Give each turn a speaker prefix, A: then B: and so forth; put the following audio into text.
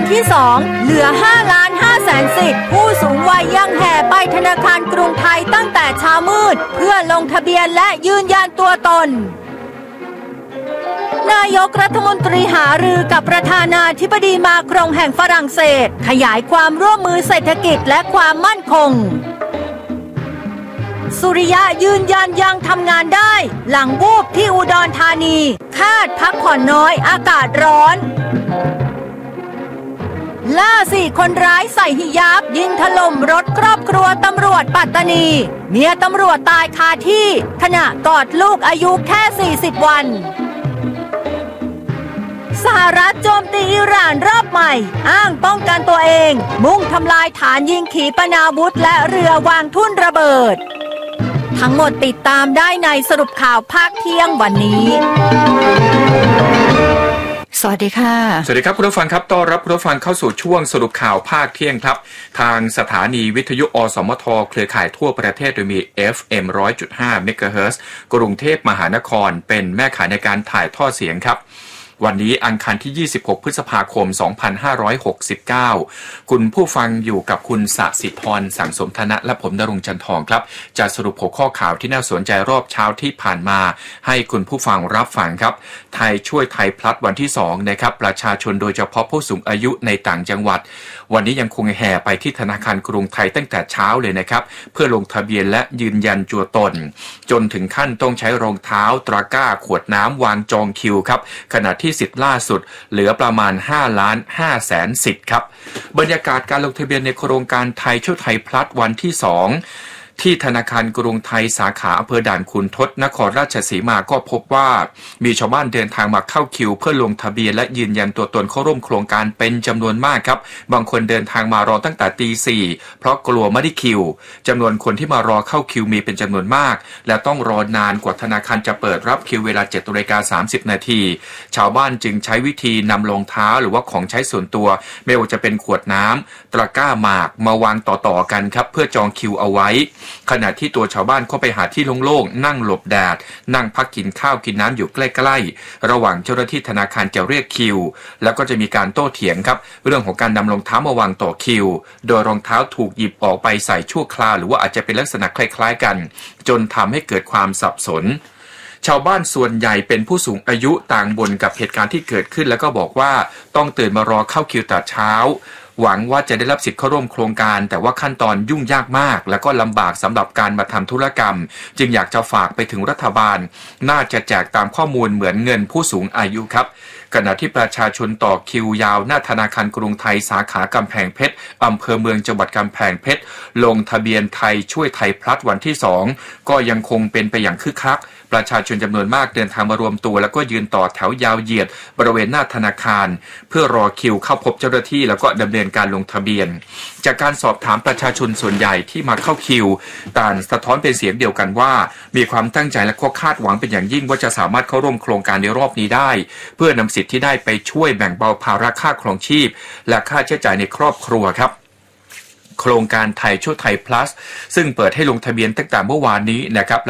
A: ที่2เหลือ5,500,000 สิทธิ์ผู้สูงวัยยังแห่ไปธนาคารกรุงไทยตั้งแต่เช้ามืดเพื่อลงทะเบียนและยืนยันตัวตนนายกรัฐมนตรีหารือกับประธานาธิบดีมาครงแห่งฝรั่งเศสขยายความร่วมมือเศรษฐกิจและความมั่นคงสุริยะยืนยันยังทำงานได้หลังวูบที่อุดรธานีคาดพักผ่อนน้อยอากาศร้อนล่า4 คนร้ายใส่ฮิญาบยิงถล่มรถครอบครัวตำรวจปัตตานีเมียตำรวจตายคาที่ขณะกอดลูกอายุแค่40 วันสหรัฐโจมตีอิหร่านรอบใหม่อ้างป้องกันตัวเองมุ่งทำลายฐานยิงขีปนาวุธและเรือวางทุ่นระเบิดทั้งหมดติดตามได้ในสรุปข่าวภาคเที่ยงวันนี้สวัสดีค่ะ
B: สวัสดีครับคุณผู้ฟังครับต้อนรับคุณผู้ฟังเข้าสู่ช่วงสรุปข่าวภาคเที่ยงครับทางสถานีวิทยุอสมทเครือข่ายทั่วประเทศโดยมี FM 100.5 เมกะเฮิรตซ์กรุงเทพมหานครเป็นแม่ข่ายในการถ่ายทอดเสียงครับวันนี้อังคารที่26พฤษภาคม2569คุณผู้ฟังอยู่กับคุณสศิธรสังสมธนะและผมณรงค์จันทองครับจะสรุปหัวข้อข่าวที่น่าสนใจรอบเช้าที่ผ่านมาให้คุณผู้ฟังรับฟังครับไทยช่วยไทยพลัสวันที่2นะครับประชาชนโดยเฉพาะผู้สูงอายุในต่างจังหวัดวันนี้ยังคงแห่ไปที่ธนาคารกรุงไทยตั้งแต่เช้าเลยนะครับเพื่อลงทะเบียนและยืนยันตัวตนจนถึงขั้นต้องใช้รองเท้าตะกร้าขวดน้ำวางจองคิวครับขณะที่สิทธิ์ล่าสุดเหลือประมาณ5,500,000 สิทธิ์ครับบรรยากาศการลงทะเบียนในโครงการไทยช่วยไทยพลัสวันที่2ที่ธนาคารกรุงไทยสาขาอำเภอด่านขุนทดนครราชสีมาก็พบว่ามีชาวบ้านเดินทางมาเข้าคิวเพื่อลงทะเบียนและยืนยันตัวตนเข้าร่วมโครงการเป็นจำนวนมากครับบางคนเดินทางมารอตั้งแต่ตี 4เพราะกลัวไม่ได้คิวจำนวนคนที่มารอเข้าคิวมีเป็นจำนวนมากและต้องรอนานกว่าธนาคารจะเปิดรับคิวเวลา 7:30 นาทีชาวบ้านจึงใช้วิธีนำรองเท้าหรือว่าของใช้ส่วนตัวไม่ว่าจะเป็นขวดน้ำตะกร้าหมากมาวางต่อๆกันครับเพื่อจองคิวเอาไว้ขณะที่ตัวชาวบ้านเข้าไปหาที่โล่งๆนั่งหลบแดดนั่งพักกินข้าวกินน้ำอยู่ใกล้ๆระหว่างเจ้าหน้าที่ธนาคารจะเรียกคิวแล้วก็จะมีการโต้เถียงครับเรื่องของการนำรองเท้ามาวางต่อคิวโดยรองเท้าถูกหยิบออกไปใส่ชั่วคราวหรือว่าอาจจะเป็นลักษณะคล้ายๆกันจนทำให้เกิดความสับสนชาวบ้านส่วนใหญ่เป็นผู้สูงอายุต่างบ่นกับเหตุการณ์ที่เกิดขึ้นแล้วก็บอกว่าต้องตื่นมารอเข้าคิวแต่เช้าหวังว่าจะได้รับสิทธิ์เข้าร่วมโครงการแต่ว่าขั้นตอนยุ่งยากมากแล้วก็ลำบากสำหรับการมาทำธุรกรรมจึงอยากจะฝากไปถึงรัฐบาลน่าจะแจกตามข้อมูลเหมือนเงินผู้สูงอายุครับขณะที่ประชาชนต่อคิวยาวหน้าธนาคารกรุงไทยสาขากำแพงเพชรอำเภอเมืองจังหวัดกำแพงเพชรลงทะเบียนไทยช่วยไทยพลัสวันที่2ก็ยังคงเป็นไปอย่างคึกคักประชาชนจำนวนมากเดินทางมารวมตัวแล้วก็ยืนต่อแถวยาวเหยียดบริเวณหน้าธนาคารเพื่อรอคิวเข้าพบเจ้าหน้าที่แล้วก็ดำเนินการลงทะเบียนจากการสอบถามประชาชนส่วนใหญ่ที่มาเข้าคิวต่างสะท้อนเป็นเสียงเดียวกันว่ามีความตั้งใจและก็คาดหวังเป็นอย่างยิ่งว่าจะสามารถเข้าร่วมโครงการในรอบนี้ได้เพื่อนำสิทธิ์ที่ได้ไปช่วยแบ่งเบาภาระค่าครองชีพและค่าใช้จ่ายในครอบครัวครับโครงการไทยช่วยไทยพลัสซึ่งเปิดให้ลงทะเบียนตั้งแต่เมื่อวานนี้นะครับ